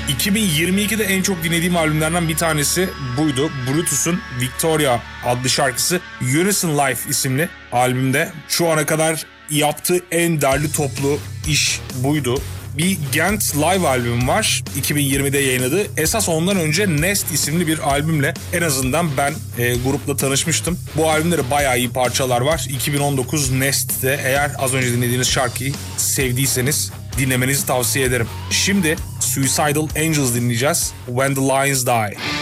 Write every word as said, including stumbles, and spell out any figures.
iki bin yirmi ikide en çok dinlediğim albümlerden bir tanesi buydu. Brutus'un Victoria adlı şarkısı Unison Life isimli albümde şu ana kadar yaptığı en derli toplu iş buydu. Bir Gent Live albüm var, iki bin yirmide yayınladı. Esas ondan önce Nest isimli bir albümle en azından ben e, grupla tanışmıştım. Bu albümde de bayağı iyi parçalar var. iki bin on dokuz Nest'te eğer az önce dinlediğiniz şarkıyı sevdiyseniz dinlemenizi tavsiye ederim. Şimdi Suicidal Angels dinleyeceğiz. When the Lions Die.